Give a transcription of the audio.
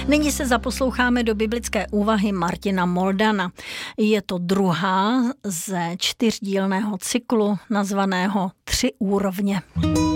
Nyní se zaposloucháme do biblické úvahy Martina Moldana. Je to druhá ze 4dílného cyklu nazvaného 3 úrovně.